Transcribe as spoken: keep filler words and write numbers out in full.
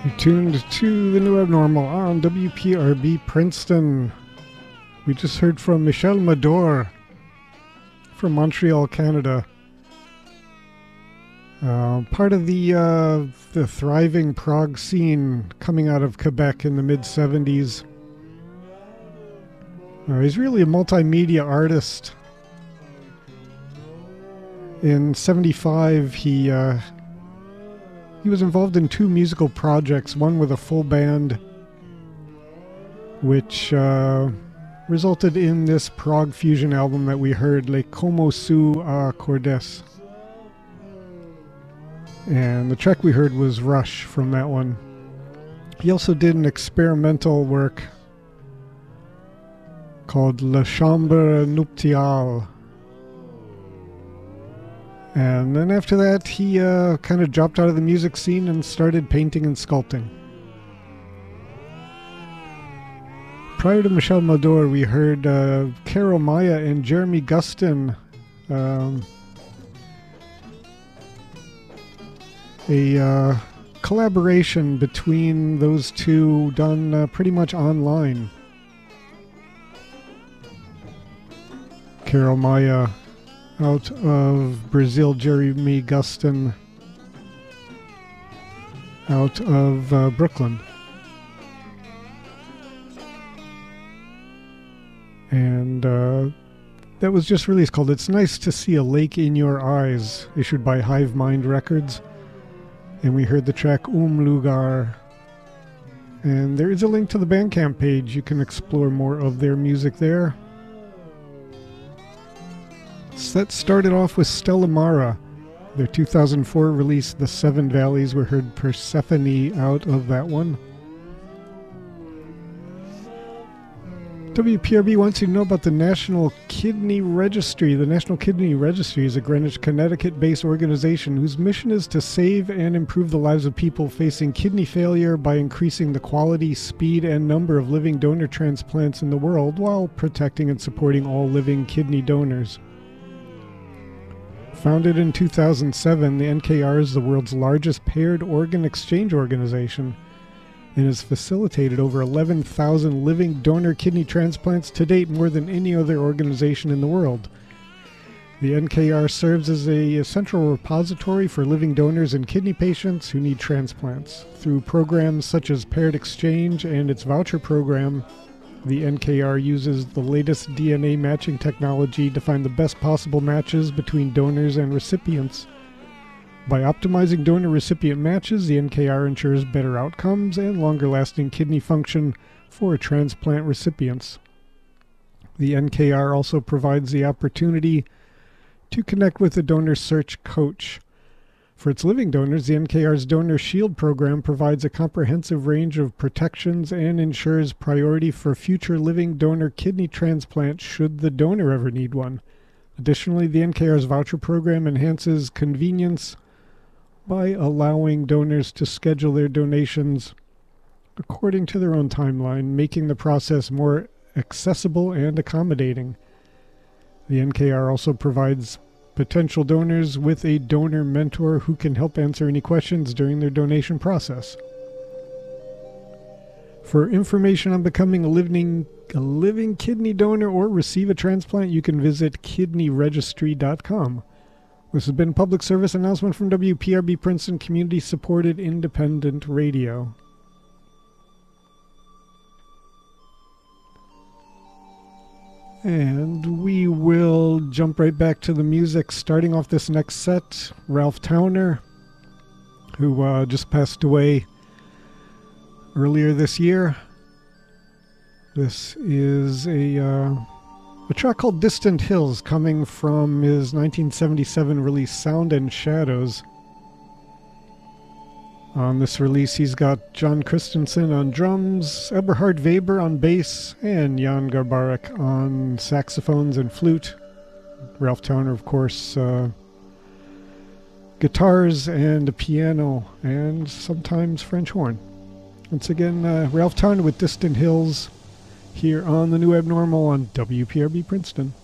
You're tuned to the New Abnormal on W P R B Princeton. We just heard from Michel Mador from Montreal, Canada. Uh, part of the uh, the thriving prog scene coming out of Quebec in the mid seventies. Uh, he's really a multimedia artist. In seventy-five, he uh, he was involved in two musical projects, one with a full band, which uh, resulted in this prog fusion album that we heard, Les Como Sous Accordes. And the track we heard was Rush from that one. He also did an experimental work called La Chambre Nuptiale. And then after that, he uh, kind of dropped out of the music scene and started painting and sculpting. Prior to Michel Mador, we heard uh, Carol Maya and Jeremy Gustin. Um, a uh, collaboration between those two done uh, pretty much online. Carol Maya out of Brazil, Jeremy Gustin out of uh, Brooklyn. And uh, that was just released, called It's Nice to See a Lake in Your Eyes, issued by Hive Mind Records. And we heard the track Um Lugar. And there is a link to the Bandcamp page. You can explore more of their music there. So that started off with Stella Mara. Their two thousand four release, The Seven Valleys. We heard Persephone out of that one. W P R B wants you to know about the National Kidney Registry. The National Kidney Registry is a Greenwich, Connecticut-based organization whose mission is to save and improve the lives of people facing kidney failure by increasing the quality, speed, and number of living donor transplants in the world while protecting and supporting all living kidney donors. Founded in two thousand seven, the N K R is the world's largest paired organ exchange organization and has facilitated over eleven thousand living donor kidney transplants to date, more than any other organization in the world. The N K R serves as a central repository for living donors and kidney patients who need transplants. Through programs such as Paired Exchange and its voucher program, the N K R uses the latest D N A matching technology to find the best possible matches between donors and recipients. By optimizing donor-recipient matches, the N K R ensures better outcomes and longer-lasting kidney function for transplant recipients. The N K R also provides the opportunity to connect with a donor search coach. For its living donors, the N K R's Donor Shield program provides a comprehensive range of protections and ensures priority for future living donor kidney transplants should the donor ever need one. Additionally, the N K R's voucher program enhances convenience by allowing donors to schedule their donations according to their own timeline, making the process more accessible and accommodating. The N K R also provides potential donors with a donor mentor who can help answer any questions during their donation process. For information on becoming a living, a living kidney donor or receive a transplant, you can visit kidney registry dot com. This has been a public service announcement from W P R B Princeton Community-Supported Independent Radio. And we will jump right back to the music. Starting off this next set, Ralph Towner, who uh, just passed away earlier this year. This is a, uh, a track called Distant Hills, coming from his nineteen seventy-seven release Sound and Shadows. On this release, he's got John Christensen on drums, Eberhard Weber on bass, and Jan Garbarek on saxophones and flute. Ralph Towner, of course, uh, guitars and a piano, and sometimes French horn. Once again, uh, Ralph Towner with Distant Hills here on The New Abnormal on W P R B Princeton.